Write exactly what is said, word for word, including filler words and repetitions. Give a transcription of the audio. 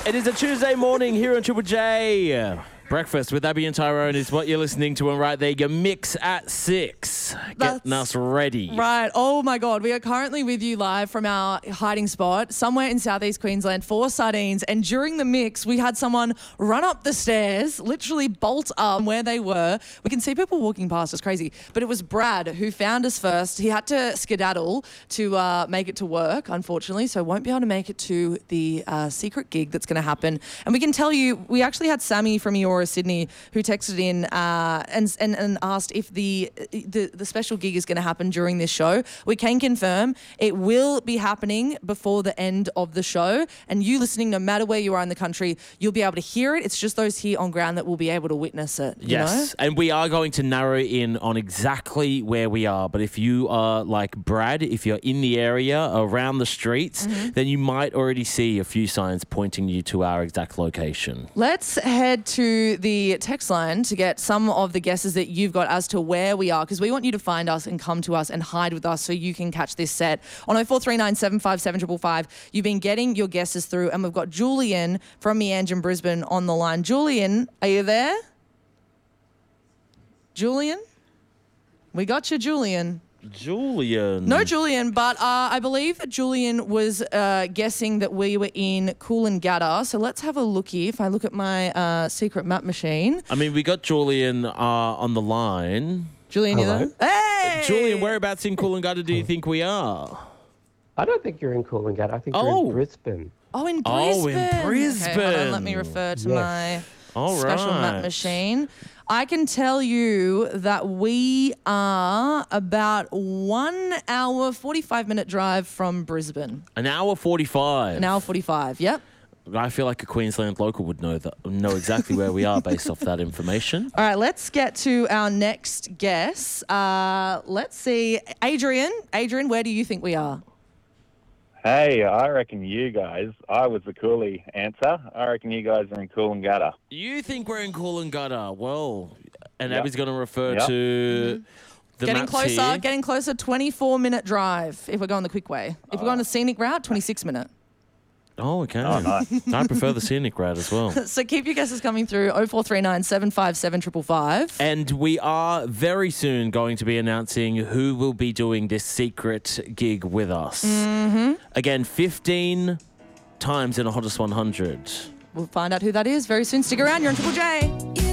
It is a Tuesday morning here on Triple J. Breakfast with Abby and Tyrone is what you're listening to, and right there, your mix at six. Getting us ready. Right. Oh, my God. We are currently with you live from our hiding spot somewhere in southeast Queensland for sardines. And during the mix, we had someone run up the stairs, literally bolt up where they were. We can see people walking past. It's crazy. But it was Brad who found us first. He had to skedaddle to uh, make it to work, unfortunately, so won't be able to make it to the uh, secret gig that's going to happen. And we can tell you, we actually had Sammy from Eora, Sydney, who texted in uh, and, and and asked if the, the the special gig is going to happen during this show. We can confirm it will be happening before the end of the show, and you listening, no matter where you are in the country, you'll be able to hear it. It's just those here on ground that will be able to witness it. You yes, know? And we are going to narrow in on exactly where we are. But if you are like Brad, if you're in the area around the streets, mm-hmm. then you might already see a few signs pointing you to our exact location. Let's head to the text line to get some of the guesses that you've got as to where we are, because we want you to find us and come to us and hide with us so you can catch this set. On oh four three nine, seven five seven, five five five, you've been getting your guesses through, and we've got Julian from Meanjin, Brisbane on the line. Julian, are you there? Julian? We got you, Julian. Julian. No, Julian, but uh, I believe that Julian was uh, guessing that we were in Coolangatta. So let's have a look here. If I look at my uh, secret map machine. I mean, we got Julian uh, on the line. Julian, you Hello? there? Hey! Julian, whereabouts in Coolangatta do you think we are? I don't think you're in Coolangatta. I think Oh. you're in Brisbane. Oh, in Brisbane. Oh, in Brisbane. Okay, hold on, let me refer to Yes. my All special right. map machine. I can tell you that we are about one hour, forty-five minute drive from Brisbane. An hour forty-five. An hour forty-five, yep. I feel like a Queensland local would know that, know exactly where we are based off that information. All right, let's get to our next guess. Uh, let's see. Adrian, Adrian, where do you think we are? Hey, I reckon you guys, I was the coolie answer. I reckon you guys are in Coolangatta. You think we're in Coolangatta? Well, and Yep. Abby's going to refer Yep. to the Getting maps closer, here. getting closer. twenty-four minute drive if we're going the quick way. If we're going the scenic route, twenty-six minute. Oh, okay. Oh, nice. I prefer the scenic route as well. So keep your guesses coming through oh four three nine, seven five seven, five five five. And we are very soon going to be announcing who will be doing this secret gig with us. Mm-hmm. Again, fifteen times in a Hottest one hundred. We'll find out who that is very soon. Stick around. You're on Triple J.